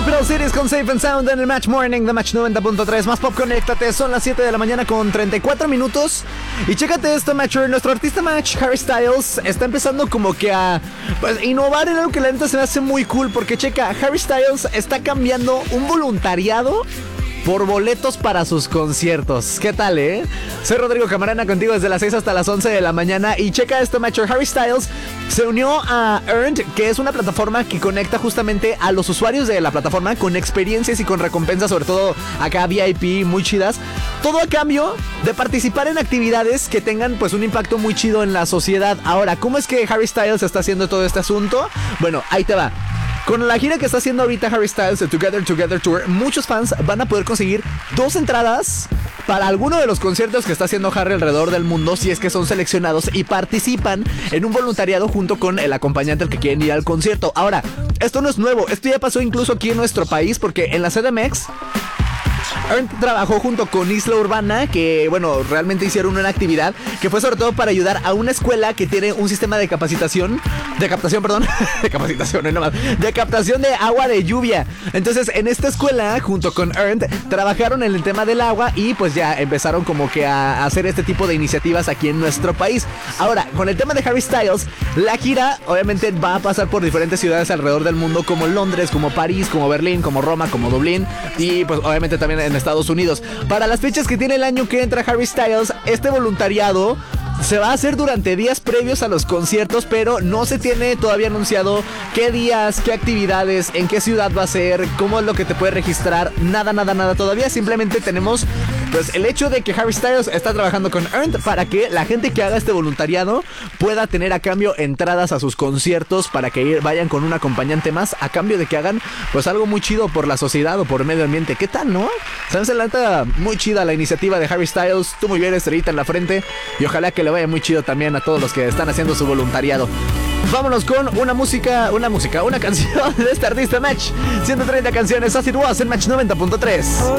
Capital Cities con Safe and Sound en el Match Morning de Match 90.3. Más pop, conéctate. Son las 7 de la mañana con 34 minutos. Y chécate esto, Matcher. Nuestro artista Match, Harry Styles, está empezando como que a innovar en algo que la neta se me hace muy cool. Porque checa, Harry Styles está cambiando un voluntariado por boletos para sus conciertos. ¿Qué tal, Soy Rodrigo Camarena contigo desde las 6 hasta las 11 de la mañana. Y checa esto, Matcher. Harry Styles se unió a Earned, que es una plataforma que conecta justamente a los usuarios de la plataforma con experiencias y con recompensas, sobre todo acá VIP, muy chidas. Todo a cambio de participar en actividades que tengan pues un impacto muy chido en la sociedad. Ahora, ¿cómo es que Harry Styles está haciendo todo este asunto? Bueno, ahí te va. Con la gira que está haciendo ahorita Harry Styles, el Together Tour, muchos fans van a poder conseguir 2 entradas para alguno de los conciertos que está haciendo Harry alrededor del mundo, si es que son seleccionados y participan en un voluntariado junto con el acompañante al que quieren ir al concierto. Ahora, esto no es nuevo, esto ya pasó incluso aquí en nuestro país, porque en la CDMX Earned trabajó junto con Isla Urbana, que bueno, realmente hicieron una actividad que fue sobre todo para ayudar a una escuela que tiene un sistema de captación de agua de lluvia. Entonces en esta escuela junto con Earned trabajaron en el tema del agua y pues ya empezaron como que a hacer este tipo de iniciativas aquí en nuestro país. Ahora, con el tema de Harry Styles, la gira obviamente va a pasar por diferentes ciudades alrededor del mundo, como Londres, como París, como Berlín, como Roma, como Dublín y pues obviamente también en Estados Unidos. Para las fechas que tiene el año que entra Harry Styles, este voluntariado se va a hacer durante días previos a los conciertos, pero no se tiene todavía anunciado qué días, qué actividades, en qué ciudad va a ser, cómo es lo que te puede registrar, nada todavía. Simplemente tenemos pues el hecho de que Harry Styles está trabajando con Earned para que la gente que haga este voluntariado pueda tener a cambio entradas a sus conciertos para que vayan con un acompañante más, a cambio de que hagan pues algo muy chido por la sociedad o por el medio ambiente. ¿Qué tal, no? ¿Sabes? La neta, muy chida la iniciativa de Harry Styles. Tú muy bien, estrellita en la frente, y ojalá que le vaya muy chido también a todos los que están haciendo su voluntariado. Vámonos con una canción de este artista Match. 130 canciones, As It Was en Match 90.3.